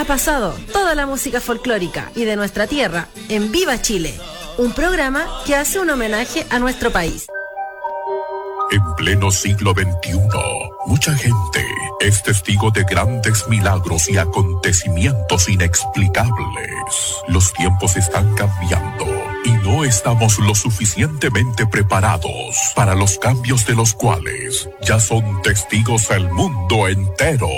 pasado, toda la música folclórica y de nuestra tierra en Viva Chile, un programa que hace un homenaje a nuestro país. En pleno siglo XXI, mucha gente es testigo de grandes milagros y acontecimientos inexplicables. Los tiempos están cambiando y no estamos lo suficientemente preparados para los cambios de los cuales ya son testigos el mundo entero.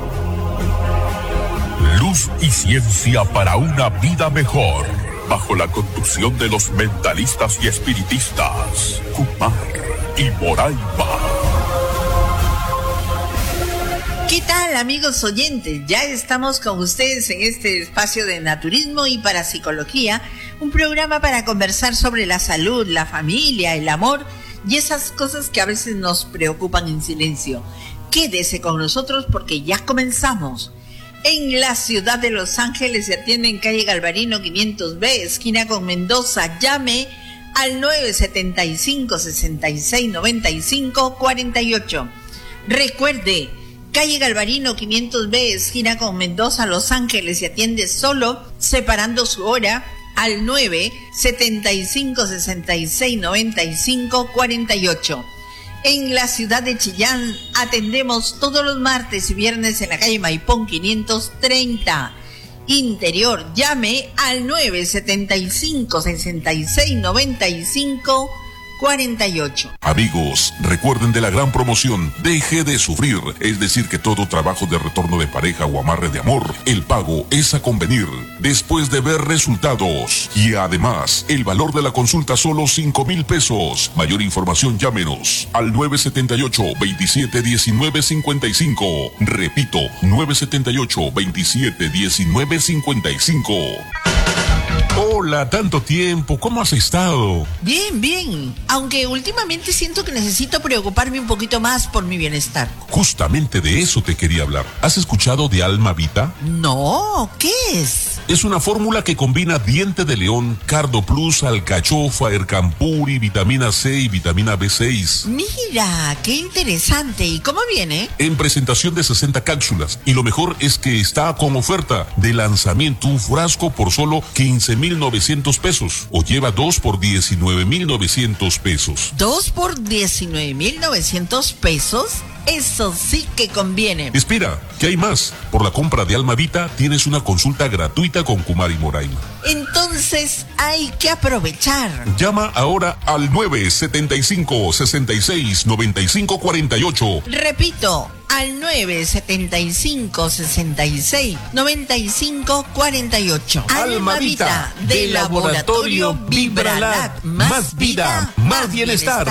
Luz y ciencia para una vida mejor, bajo la conducción de los mentalistas y espiritistas Kumar y Moraima. ¿Qué tal, amigos oyentes? Ya estamos con ustedes en este espacio de naturismo y parapsicología, un programa para conversar sobre la salud, la familia, el amor y esas cosas que a veces nos preocupan en silencio. Quédese con nosotros porque ya comenzamos. En la ciudad de Los Ángeles se atiende en calle Galvarino 500B, esquina con Mendoza. Llame al 975-6695-48. Recuerde, calle Galvarino 500B, esquina con Mendoza, Los Ángeles, se atiende solo, separando su hora al 975-6695-48. En la ciudad de Chillán atendemos todos los martes y viernes en la calle Maipón 530. Interior, llame al 975-6695-48. Amigos, recuerden de la gran promoción Deje de Sufrir, es decir que todo trabajo de retorno de pareja o amarre de amor, el pago es a convenir después de ver resultados. Y además, el valor de la consulta solo 5,000 pesos. Mayor información llámenos al 978-271955. Repito, 978-271955. Hola, tanto tiempo, ¿cómo has estado? Bien, bien, aunque últimamente siento que necesito preocuparme un poquito más por mi bienestar. Justamente de eso te quería hablar. ¿Has escuchado de Alma Vita? No, ¿qué es? Es una fórmula que combina diente de león, Cardo Plus, alcachofa, ercampuri, vitamina C y vitamina B6. Mira, qué interesante. ¿Y cómo viene? En presentación de 60 cápsulas. Y lo mejor es que está con oferta de lanzamiento, un frasco por solo 15,900 pesos. O lleva 2 por 19,900 pesos. ¿2 por 19,900 pesos? Eso sí que conviene. Espera, que hay más. Por la compra de Alma Vita tienes una consulta gratuita con Kumar y Moraima. Entonces hay que aprovechar. Llama ahora al 975-66-9548. Repito, al 975-66-9548. Alma Vita, de Laboratorio Vibralab. Más vida, más bienestar.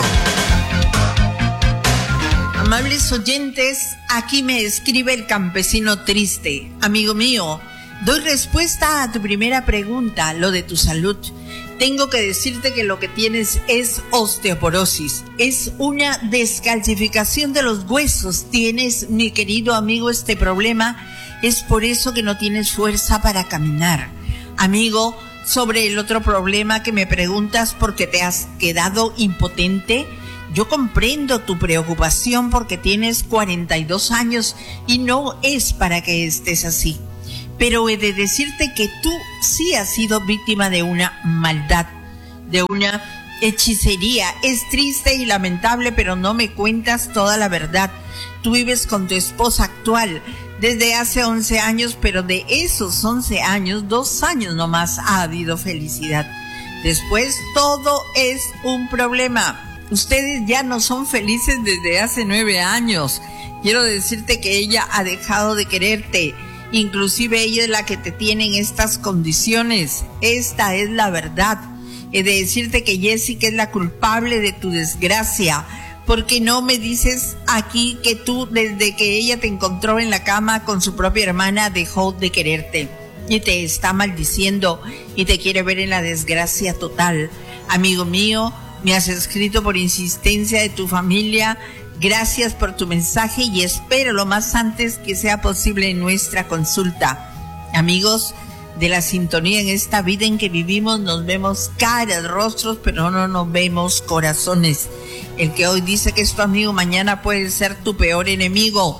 Amables oyentes, aquí me escribe el campesino triste. Amigo mío, doy respuesta a tu primera pregunta, lo de tu salud. Tengo que decirte que lo que tienes es osteoporosis. Es una descalcificación de los huesos. Tienes, mi querido amigo, este problema. Es por eso que no tienes fuerza para caminar. Amigo, sobre el otro problema que me preguntas porque te has quedado impotente, yo comprendo tu preocupación porque tienes 42 años y no es para que estés así. Pero he de decirte que tú sí has sido víctima de una maldad, de una hechicería. Es triste y lamentable, pero no me cuentas toda la verdad. Tú vives con tu esposa actual desde hace 11 años, pero de esos 11 años, 2 años nomás ha habido felicidad. Después todo es un problema. Ustedes ya no son felices desde hace 9 años. Quiero decirte que ella ha dejado de quererte. Inclusive ella es la que te tiene en estas condiciones. Esta es la verdad. He de decirte que Jessica es la culpable de tu desgracia. ¿Por qué no me dices aquí que tú, desde que ella te encontró en la cama con su propia hermana, dejó de quererte? Y te está maldiciendo y te quiere ver en la desgracia total. Amigo mío, me has escrito por insistencia de tu familia. Gracias por tu mensaje y espero lo más antes que sea posible nuestra consulta. Amigos de la sintonía, en esta vida en que vivimos nos vemos caras, rostros, pero no nos vemos corazones. El que hoy dice que es tu amigo, mañana puede ser tu peor enemigo.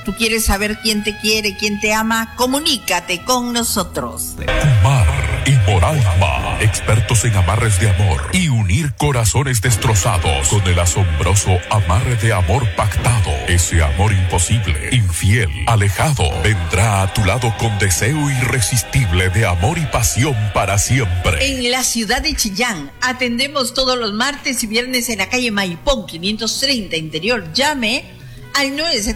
¿Tú quieres saber quién te quiere, quién te ama? Comunícate con nosotros. Kumar y Moraima, expertos en amarres de amor y unir corazones destrozados con el asombroso amarre de amor pactado. Ese amor imposible, infiel, alejado, vendrá a tu lado con deseo irresistible de amor y pasión para siempre. En la ciudad de Chillán, atendemos todos los martes y viernes en la calle Maipón 530 Interior. Llame al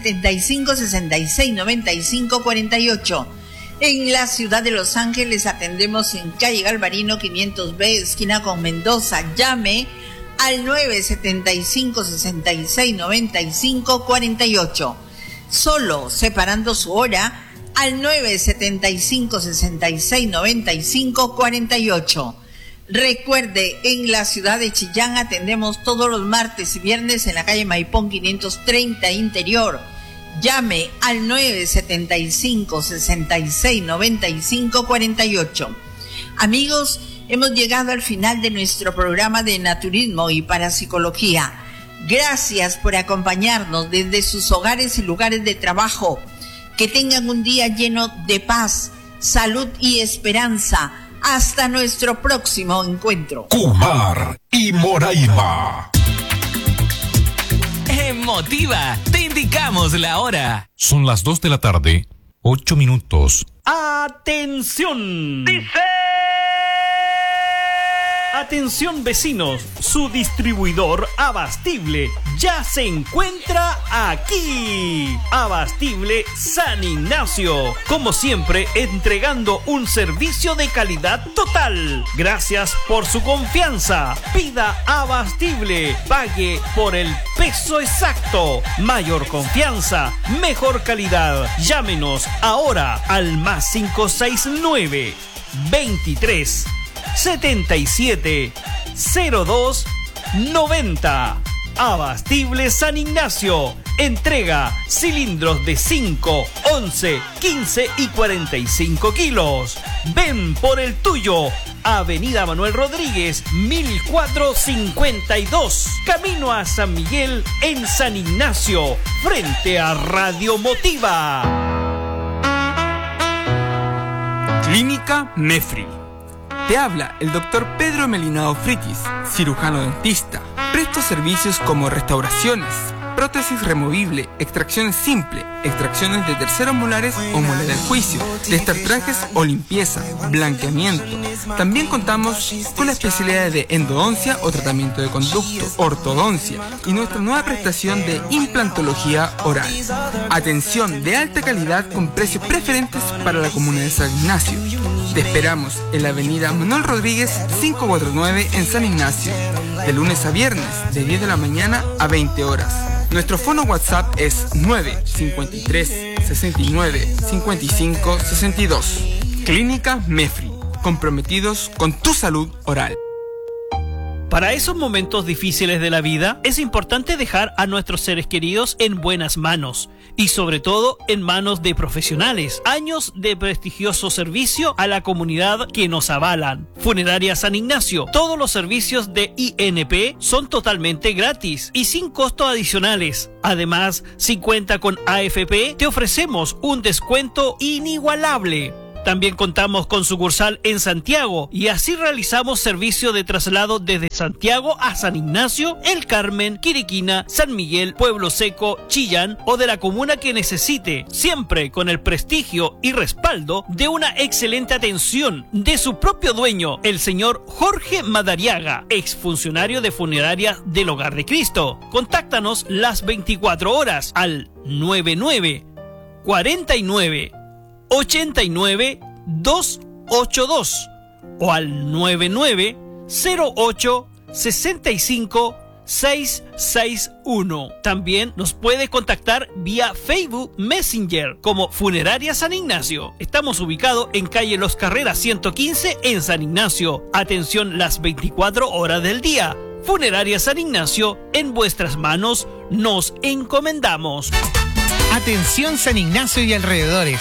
975-6695-48. En la ciudad de Los Ángeles atendemos en calle Galvarino 500B, esquina con Mendoza. Llame al 975-6695-48. Solo separando su hora al 975-6695-48. Recuerde, en la ciudad de Chillán atendemos todos los martes y viernes en la calle Maipón 530 Interior. Llame al 975-6695-48. Amigos, hemos llegado al final de nuestro programa de naturismo y parapsicología. Gracias por acompañarnos desde sus hogares y lugares de trabajo. Que tengan un día lleno de paz, salud y esperanza. Hasta nuestro próximo encuentro. Kumar y Moraima. Emotiva, te indicamos la hora. Son las 2 de la tarde, 8 minutos. ¡Atención! ¡Dice! Atención vecinos, su distribuidor Abastible ya se encuentra aquí. Abastible San Ignacio, como siempre entregando un servicio de calidad total. Gracias por su confianza. Pida Abastible, pague por el peso exacto. Mayor confianza, mejor calidad. Llámenos ahora al más 569 23 77 02 90. Abastible San Ignacio. Entrega cilindros de 5, 11, 15 y 45 kilos. Ven por el tuyo. Avenida Manuel Rodríguez, 1452. Camino a San Miguel en San Ignacio, frente a Radio Motiva. Clínica Mefri. Te habla el doctor Pedro Melinao Fritis, cirujano dentista. Presto servicios como restauraciones, prótesis removible, extracciones simple, extracciones de terceros molares o muela del juicio, destartrajes o limpieza, blanqueamiento. También contamos con la especialidad de endodoncia o tratamiento de conducto, ortodoncia y nuestra nueva prestación de implantología oral. Atención de alta calidad con precios preferentes para la comuna de San Ignacio. Te esperamos en la avenida Manuel Rodríguez 549 en San Ignacio, de lunes a viernes de 10 de la mañana a 20 horas. Nuestro fono WhatsApp es 953 69 55 62. Clínica Mefri, comprometidos con tu salud oral. Para esos momentos difíciles de la vida, es importante dejar a nuestros seres queridos en buenas manos y sobre todo en manos de profesionales. Años de prestigioso servicio a la comunidad que nos avalan. Funeraria San Ignacio. Todos los servicios de INP son totalmente gratis y sin costos adicionales. Además, si cuenta con AFP, te ofrecemos un descuento inigualable. También contamos con sucursal en Santiago y así realizamos servicio de traslado desde Santiago a San Ignacio, El Carmen, Quiriquina, San Miguel, Pueblo Seco, Chillán o de la comuna que necesite, siempre con el prestigio y respaldo de una excelente atención de su propio dueño, el señor Jorge Madariaga, exfuncionario de Funeraria del Hogar de Cristo. Contáctanos las 24 horas al 99 49 89 282 o al 99 08 65 661. También nos puede contactar vía Facebook Messenger como Funeraria San Ignacio. Estamos ubicados en calle Los Carreras 115 en San Ignacio. Atención las 24 horas del día. Funeraria San Ignacio, en vuestras manos nos encomendamos. Atención San Ignacio y alrededores.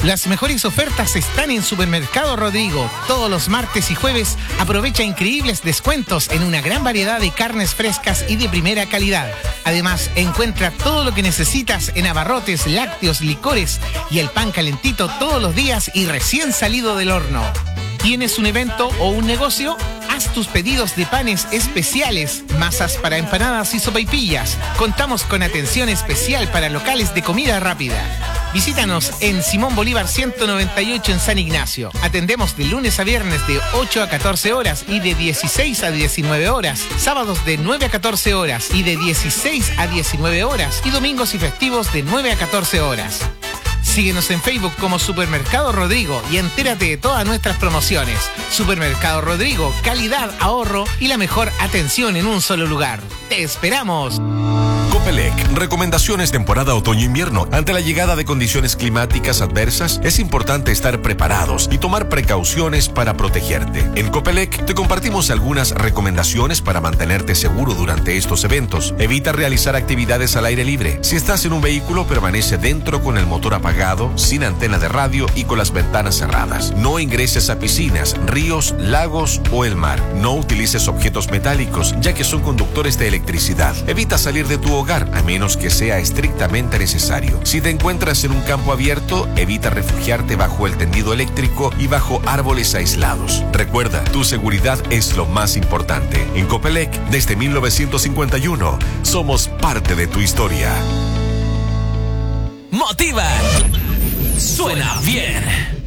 Las mejores ofertas están en Supermercado Rodrigo. Todos los martes y jueves aprovecha increíbles descuentos en una gran variedad de carnes frescas y de primera calidad. Además, encuentra todo lo que necesitas en abarrotes, lácteos, licores y el pan calentito todos los días y recién salido del horno. ¿Tienes un evento o un negocio? Haz tus pedidos de panes especiales, masas para empanadas y sopaipillas. Contamos con atención especial para locales de comida rápida. Visítanos en Simón Bolívar 198 en San Ignacio. Atendemos de lunes a viernes de 8 a 14 horas y de 16 a 19 horas. Sábados de 9 a 14 horas y de 16 a 19 horas. Y domingos y festivos de 9 a 14 horas. Síguenos en Facebook como Supermercado Rodrigo y entérate de todas nuestras promociones. Supermercado Rodrigo, calidad, ahorro y la mejor atención en un solo lugar. ¡Te esperamos! Copelec, recomendaciones temporada otoño-invierno. Ante la llegada de condiciones climáticas adversas, es importante estar preparados y tomar precauciones para protegerte. En Copelec te compartimos algunas recomendaciones para mantenerte seguro durante estos eventos. Evita realizar actividades al aire libre. Si estás en un vehículo, permanece dentro con el motor apagado, sin antena de radio y con las ventanas cerradas. No ingreses a piscinas, ríos, lagos o el mar. No utilices objetos metálicos, ya que son conductores de electricidad. Evita salir de tu hogar, a menos que sea estrictamente necesario. Si te encuentras en un campo abierto, evita refugiarte bajo el tendido eléctrico y bajo árboles aislados. Recuerda, tu seguridad es lo más importante. En Copelec, desde 1951, somos parte de tu historia. Motiva. Suena bien.